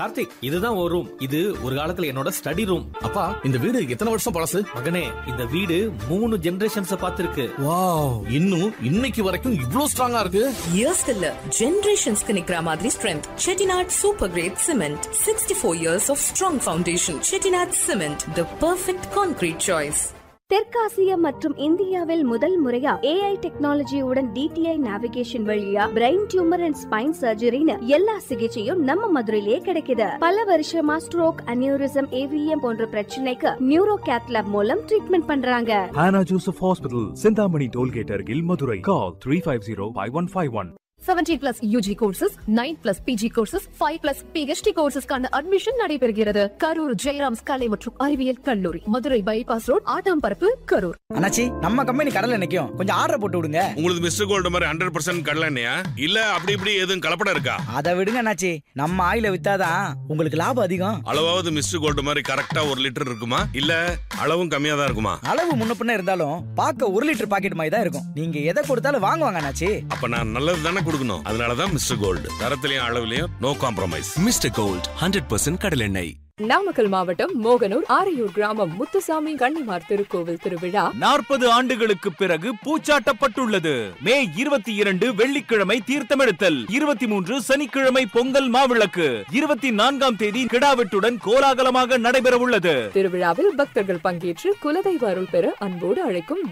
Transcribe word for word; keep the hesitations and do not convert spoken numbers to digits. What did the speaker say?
கார்த்திக், இதுதான் ஒரு ரூம். இது ஒரு காலத்துல என்னோட ஸ்டடி ரூம். அப்பா, இந்த வீடு எத்தனை வருஷம் பழசு? மகனே, இந்த வீடு மூணு ஜெனரேஷன்ஸ் பார்த்திருக்கு. வாவ், இன்னும் இன்னைக்கு வரைக்கும் இவ்ளோ ஸ்ட்ராங்கா இருக்கு. இயர்ஸ் இல்ல, ஜெனரேஷன்ஸ்க்கு நிக்கிற மாதிரி strength. Chettinad super great cement, sixty four years of strong foundation. Chettinad cement, the perfect concrete choice. தெற்காசியா மற்றும் இந்தியாவில் முதல் முறையா ஏஐ டெக்னாலஜியுடன் டிடிஐ நேவிகேஷன் வழியா பிரெயின் டியூமர் அண்ட் ஸ்பைன் சர்ஜரின்னு எல்லா சிகிச்சையும் நம்ம மதுரையிலே கிடைக்குது. பல வருஷமா ஸ்ட்ரோக், அனியூரிசம், ஏவிஎம் போன்ற பிரச்சனைக்கு நியூரோ கேத்லாப் மூலம் ட்ரீட்மெண்ட் பண்றாங்க. Hannah Joseph Hospital, Sindhamani Tollgate அருகில் Madurai. Call three five zero five one five one. seventy plus U G courses, nine plus P G courses, five plus P H D courses-க்கான admission நடைபெறுகிறது. கரூர் ஜெயராம்ஸ் கலை மற்றும் அறிவியல் கல்லூரி, Madurai bypass road, Attamparappu, Karur. அண்ணாச்சி, நம்ம company கடல்ல நிக்கும், கொஞ்சம் ஆர்டர் போட்டு விடுங்க. உங்களுக்கு மிஸ்டர் கோல்ட் மாதிரி ஹண்ட்ரட் பர்சன்ட் கடலெண்ணெயா இல்ல அப்படி இப்படி எதுவும் கலப்படம் இருக்கா? அதை விடுங்க அண்ணாச்சி, நம்ம ஆயில வித்தாதான் உங்களுக்கு லாபம் அதிகம். அளவாவது மிஸ்டர் கோல்ட் மாதிரி கரெக்டா ஒரு லிட்டர் இருக்குமா இல்ல அளவும் கம்மியா தான் இருக்குமா? அளவு முன்ன பின்ன இருந்தாலும் பார்க்க ஒரு லிட்டர் பாக்கெட் மாதிரி தான் இருக்கும். நீங்க எதை கொடுத்தாலும் வாங்குவாங்க அண்ணாச்சி. அப்ப நான் நல்லது தானே கொடுக்கணும். அதனாலதான் mister gold, தரத்திலையும் அளவுலயும் no compromise. Mister gold hundred percent கடலெண்ணெய். நாமக்கல் மாவட்டம் மோகனூர் ஆரையூர் கிராமம் முத்துசாமி கன்னிமார் திருக்கோவில் திருவிழா நாற்பது ஆண்டுகளுக்கு பிறகு பூச்சாட்டப்பட்டுள்ளது. மே இருபத்தி இரண்டு வெள்ளிக்கிழமை தீர்த்தமெடுத்தல், இருபத்தி மூன்று சனிக்கிழமை பொங்கல் மாவிளக்கு, இருபத்தி நான்காம் தேதி கிடாவெட்டுடன் கோலாகலமாக நடைபெற உள்ளது. திருவிழாவில் பக்தர்கள் பங்கேற்று குலதெய்வ அருள் பெற அன்போடு அழைக்கும்